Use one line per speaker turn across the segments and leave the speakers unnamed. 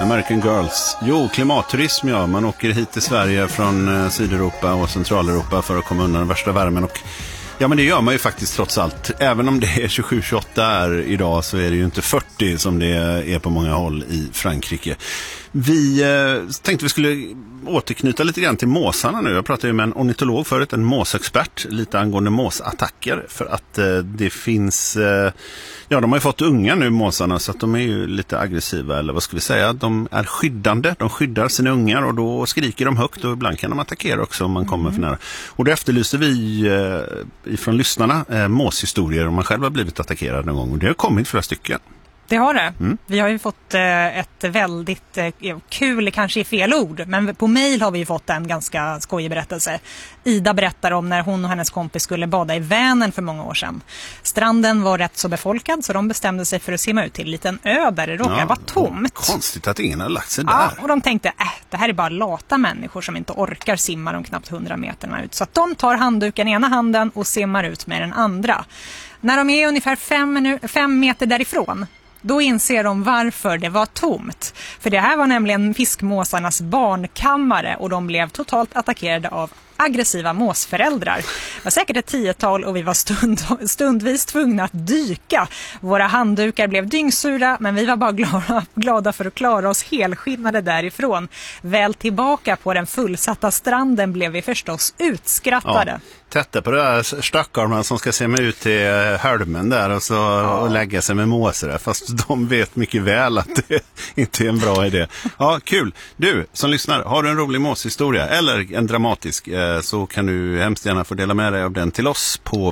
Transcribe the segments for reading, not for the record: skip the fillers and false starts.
American Girls. Jo, klimatturism, ja. Man åker hit till Sverige från Sydeuropa och Centraleuropa för att komma undan den värsta värmen. Och ja, men det gör man ju faktiskt trots allt. Även om det är 27-28 här idag så är det ju inte 40 som det är på många håll i Frankrike. Vi tänkte vi skulle återknyta lite grann till måsarna nu. Jag pratade ju med en ornitolog förut, en måsexpert, lite angående måsattacker. För att det finns, ja, de har ju fått unga nu, måsarna, så att de är ju lite aggressiva, eller vad ska vi säga. De är skyddande, de skyddar sina ungar och då skriker de högt och ibland kan de attackera också om man kommer för nära. Och då efterlyste vi ifrån lyssnarna måshistorier om man själv har blivit attackerad någon gång. Och det har kommit flera stycken.
Det har det. Vi har ju fått ett väldigt kul, kanske är fel ord, men på mejl har vi ju fått en ganska skojig berättelse. Ida berättar om när hon och hennes kompis skulle bada i Vänern för många år sedan. Stranden var rätt så befolkad så de bestämde sig för att simma ut till en liten ö där det råkade vara tomt.
Konstigt att ingen har lagt sig där.
Ja, och de tänkte, det här är bara lata människor som inte orkar simma de knappt 100 meterna ut. Så att de tar handduken i ena handen och simmar ut med den andra. När de är ungefär 5 meter därifrån, då inser de varför det var tomt. För det här var nämligen fiskmåsarnas barnkammare och de blev totalt attackerade av aggressiva måsföräldrar. Det var säkert ett 10-tal och vi var stundvis tvungna att dyka. Våra handdukar blev dyngsura men vi var bara glada för att klara oss helskinnade därifrån. Väl tillbaka på den fullsatta stranden blev vi förstås utskrattade.
Ja. Tätta på det där stackarna som ska se mig ut till hölmen där och lägga sig med måsar, fast de vet mycket väl att det inte är en bra idé. Ja, kul. Du som lyssnar, har du en rolig måshistoria eller en dramatisk, så kan du hemskt gärna få dela med dig av den till oss på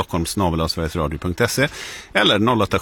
pfrastockholm@sverigesradio.se eller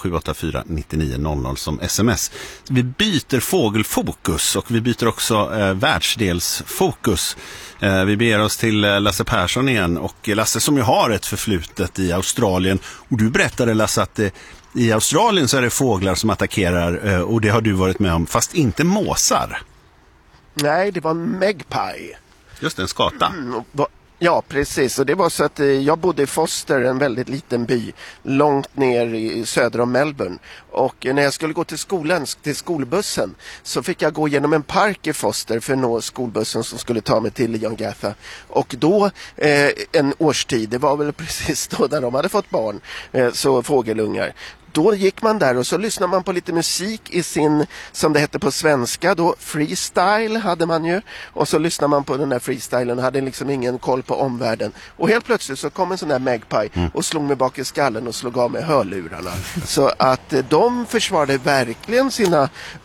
0878499900 som sms. Vi byter fågelfokus och vi byter också världsdelsfokus. Vi beger oss till Lasse Persson igen, och Lasse som ju har ett förflutet i Australien, och du berättade, Lasse, att i Australien så är det fåglar som attackerar, och det har du varit med om, fast inte måsar.
Nej, det var en magpie.
Just en skata.
Ja, precis. Och det var så att jag bodde i Foster, en väldigt liten by långt ner i söder om Melbourne. Och när jag skulle gå till skolan, till skolbussen, så fick jag gå genom en park i Foster för att nå skolbussen som skulle ta mig till Leongatha. Och då, en årstid, det var väl precis då när de hade fått barn, så fågelungar. Då gick man där och så lyssnade man på lite musik i sin, som det hette på svenska då, freestyle hade man ju. Och så lyssnade man på den där freestylen och hade liksom ingen koll på omvärlden. Och helt plötsligt så kom en sån där magpie och slog mig bak i skallen och slog av mig hörlurarna. Så att de försvarade verkligen sina